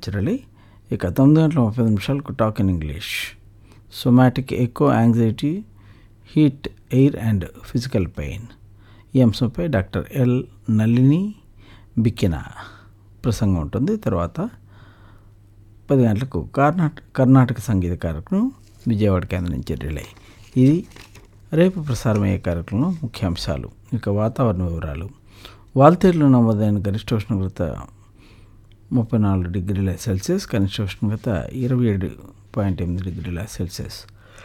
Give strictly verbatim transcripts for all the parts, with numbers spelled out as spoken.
Naturally. ఇక తొమ్మిది గంటల ముప్పై నిమిషాలకు talk in English, somatic echo anxiety, heat, air and physical pain ఈ అంశంపై డాక్టర్ ఎల్ నళిని బిక్కిన ప్రసంగం ఉంటుంది. తర్వాత పది గంటలకు కర్ణాటక కర్ణాటక సంగీత కార్యక్రమం విజయవాడ కేంద్రం నుంచి రిలే. ఇది రేపు ప్రసారమయ్యే కార్యక్రమం ముఖ్యాంశాలు. ఇక వాతావరణ వివరాలు. వాల్తేరులో నమోదైన గరిష్ట ఉష్ణోగ్రత ముప్పై నాలుగు డిగ్రీల సెల్సియస్, కనిష్ట ఉష్ణోగ్రత ఇరవై ఏడు పాయింట్ ఎనిమిది డిగ్రీల సెల్సియస్.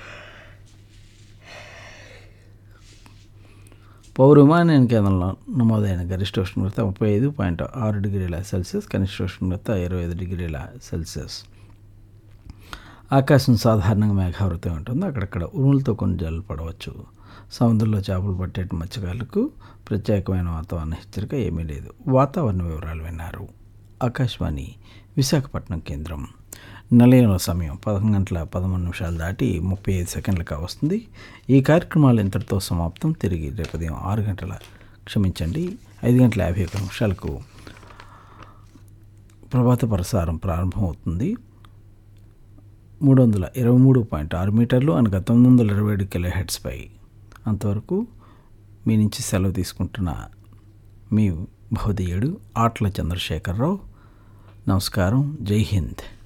పౌర విమానయాన కేంద్రంలో నమోదైన గరిష్ట ఉష్ణోగ్రత ముప్పై ఐదు పాయింట్ ఆరు డిగ్రీల సెల్సియస్, కనిష్ట ఉష్ణోగ్రత ఇరవై ఐదు డిగ్రీల సెల్సియస్. ఆకాశం సాధారణంగా మేఘావృతం ఉంటుంది. అక్కడక్కడ ఉరుములతో కొన్ని జల్లులు పడవచ్చు. సముద్రంలో చేపలు పట్టే మత్స్యకారులకు ప్రత్యేకమైన వాతావరణ హెచ్చరిక ఏమీ లేదు. వాతావరణ వివరాలు విన్నారు. ఆకాశవాణి విశాఖపట్నం కేంద్రం. నిలయంలో సమయం పదకొండు గంటల పదమూడు నిమిషాలు దాటి ముప్పై ఐదు సెకండ్లుగా వస్తుంది. ఈ కార్యక్రమాలు ఇంతటితో సమాప్తం. తిరిగి రేపు ఉదయం ఆరు గంటల క్షమించండి ఐదు గంటల యాభై ఒక నిమిషాలకు ప్రభాత ప్రసారం ప్రారంభమవుతుంది. మూడు వందల ఇరవై మూడు పాయింట్ ఆరు మీటర్లు అనగా తొమ్మిది వందల ఇరవై ఏడు కిలో హెడ్స్పై. అంతవరకు మీ నుంచి సెలవు తీసుకుంటున్న మీ భౌదీయుడు ఆట్ల చంద్రశేఖరరావు. నమస్కారం. జై హింద్.